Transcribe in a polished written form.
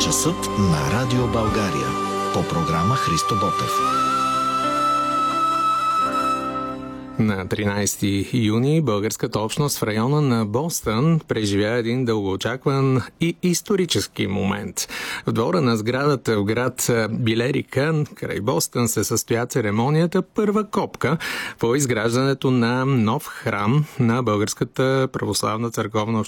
Часът на Радио България. По програма Христо Ботев. На 13 юни българската общност в района на Бостън преживя един дългоочакван и исторически момент. В двора на сградата в град Билерика, край Бостън, се състоя церемонията първа копка по изграждането на нов храм на Българската православна църковна община